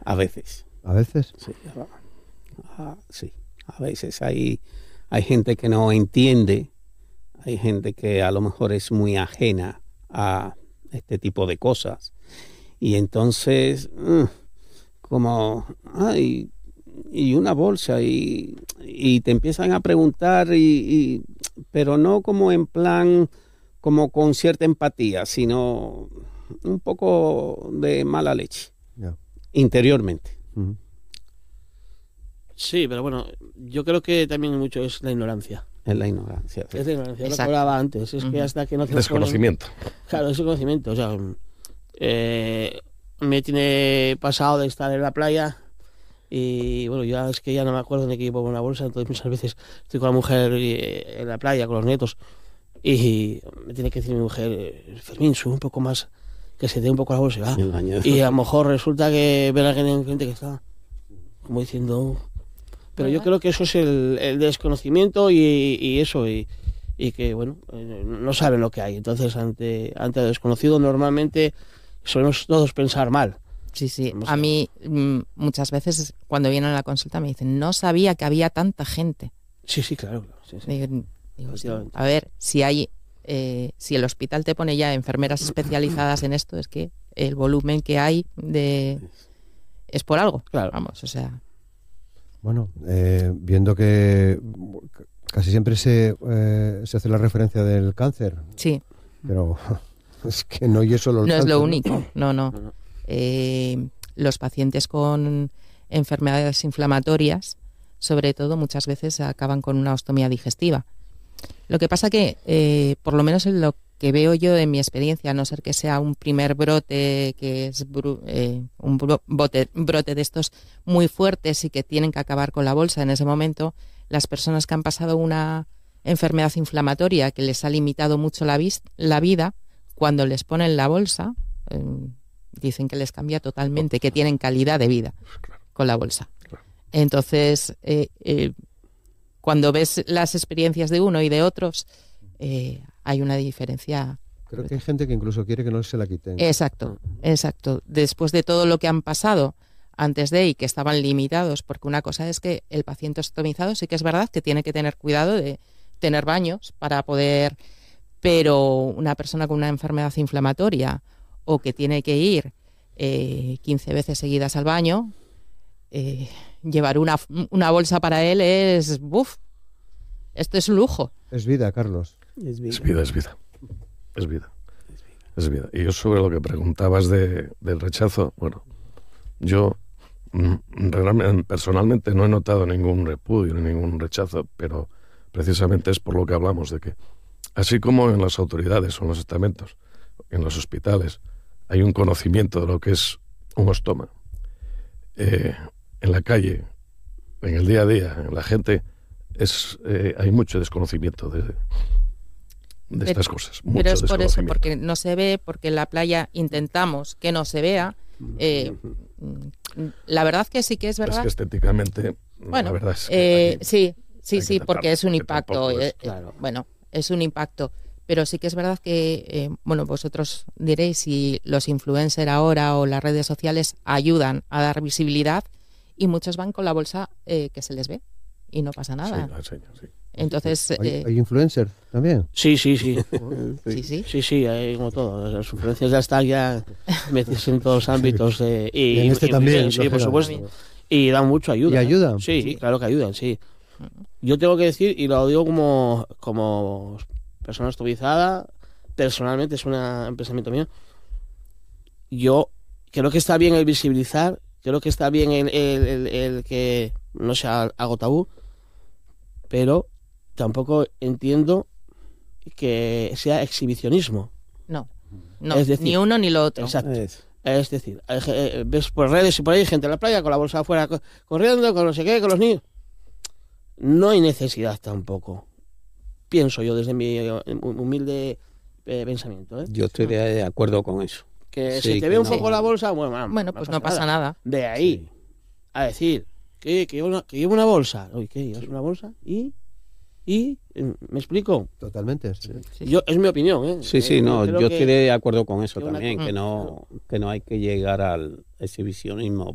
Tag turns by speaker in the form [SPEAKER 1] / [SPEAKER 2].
[SPEAKER 1] A veces.
[SPEAKER 2] ¿A veces?
[SPEAKER 1] Sí, sí. A veces hay gente que no entiende, hay gente que a lo mejor es muy ajena a este tipo de cosas. Y entonces, como, ay, y una bolsa, y te empiezan a preguntar, pero no como en plan, como con cierta empatía, sino un poco de mala leche, interiormente.
[SPEAKER 2] Uh-huh.
[SPEAKER 3] Sí, pero bueno, yo creo que también mucho es la ignorancia.
[SPEAKER 1] Es la ignorancia. Sí.
[SPEAKER 3] Es la ignorancia, lo que hablaba antes. Es que hasta que no te
[SPEAKER 4] desconocimiento.
[SPEAKER 3] Claro, desconocimiento. O sea, me tiene pasado de estar en la playa y bueno, ya es que ya no me acuerdo de qué llevo una bolsa, entonces muchas veces estoy con la mujer en la playa, con los nietos, y me tiene que decir mi mujer, Fermín, sube un poco más, que se dé un poco la bolsa. Y a lo mejor resulta que ven a alguien enfrente que está como diciendo... Pero yo creo que eso es el desconocimiento y eso, y que, bueno, no saben lo que hay. Entonces, ante lo desconocido, normalmente solemos todos pensar mal.
[SPEAKER 5] Sí, sí. A mí, muchas veces, cuando vienen a la consulta, me dicen, no sabía que había tanta gente.
[SPEAKER 3] Sí, sí, claro. Sí, sí.
[SPEAKER 5] Digo, a ver, si el hospital te pone ya enfermeras especializadas en esto, es que el volumen que hay es por algo.
[SPEAKER 3] Claro.
[SPEAKER 5] Vamos, o sea...
[SPEAKER 2] Bueno, viendo que casi siempre se hace la referencia del cáncer.
[SPEAKER 5] Sí.
[SPEAKER 2] Pero es que no, y eso
[SPEAKER 5] no es lo único, no. Los pacientes con enfermedades inflamatorias, sobre todo, muchas veces acaban con una ostomía digestiva. Lo que pasa que, por lo menos en lo que veo yo en mi experiencia, a no ser que sea un primer brote, que es un brote de estos muy fuertes y que tienen que acabar con la bolsa en ese momento, las personas que han pasado una enfermedad inflamatoria que les ha limitado mucho la vida, cuando les ponen la bolsa, dicen que les cambia totalmente, que tienen calidad de vida con la bolsa. Entonces, cuando ves las experiencias de uno y de otros, hay una diferencia.
[SPEAKER 2] Creo que hay gente que incluso quiere que no se la quiten.
[SPEAKER 5] Exacto. Después de todo lo que han pasado antes de y que estaban limitados, porque una cosa es que el paciente ostomizado sí que es verdad que tiene que tener cuidado de tener baños para poder, pero una persona con una enfermedad inflamatoria o que tiene que ir 15 veces seguidas al baño, llevar una bolsa para él es esto es un lujo.
[SPEAKER 2] Es vida, Carlos.
[SPEAKER 4] Es vida. Y yo sobre lo que preguntabas del rechazo, bueno, yo realmente, personalmente no he notado ningún repudio ni ningún rechazo, pero precisamente es por lo que hablamos de que, así como en las autoridades o en los estamentos, en los hospitales, hay un conocimiento de lo que es un ostoma. En la calle, en el día a día, en la gente, hay mucho desconocimiento de estas cosas.
[SPEAKER 5] Pero es por eso, porque no se ve, porque en la playa intentamos que no se vea. La verdad que sí que es verdad.
[SPEAKER 4] Es que estéticamente,
[SPEAKER 5] bueno,
[SPEAKER 4] la verdad es que
[SPEAKER 5] sí, porque es un impacto. Claro. Bueno, es un impacto. Pero sí que es verdad que, vosotros diréis si los influencers ahora o las redes sociales ayudan a dar visibilidad y muchos van con la bolsa que se les ve y no pasa nada.
[SPEAKER 4] Sí.
[SPEAKER 5] Entonces,
[SPEAKER 2] ¿Hay influencers también?
[SPEAKER 3] Sí.
[SPEAKER 5] Sí,
[SPEAKER 3] hay como todo. Las influencias ya están metidas en todos los ámbitos.
[SPEAKER 2] Y en este también.
[SPEAKER 3] Sí, por supuesto. Y dan mucho ayuda.
[SPEAKER 2] ¿Y ayudan?
[SPEAKER 3] Sí, claro que ayudan, sí. Yo tengo que decir, y lo digo como persona ostomizada, personalmente es un pensamiento mío, yo creo que está bien el visibilizar, creo que está bien el que no sea algo tabú, pero tampoco entiendo que sea exhibicionismo.
[SPEAKER 5] No,
[SPEAKER 3] es decir,
[SPEAKER 5] ni uno ni lo otro.
[SPEAKER 3] Exacto. Es decir, ves por redes y por ahí gente en la playa con la bolsa afuera corriendo, con no sé qué, con los niños. No hay necesidad tampoco. Pienso yo desde mi humilde pensamiento.
[SPEAKER 1] Yo estoy de acuerdo con eso.
[SPEAKER 3] Que si te ve un poco la bolsa,
[SPEAKER 5] bueno, pues no pasa nada.
[SPEAKER 3] De ahí a decir que llevo una bolsa. Oye, ¿qué? ¿Llevas una bolsa? ¿Y? ¿Me explico?
[SPEAKER 2] Totalmente. Sí.
[SPEAKER 3] Es mi opinión.
[SPEAKER 1] Sí, yo estoy de acuerdo con eso también, que no hay que llegar al exhibicionismo